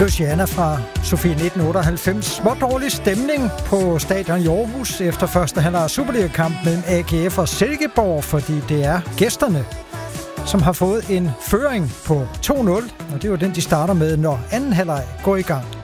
Luciana fra Sofie 1998. Hvor dårlig stemning på stadion i Aarhus efter første halvleg Superliga-kamp mellem AGF og Silkeborg, fordi det er gæsterne, som har fået en føring på 2-0, og det er jo den, de starter med, når anden halvleg går i gang.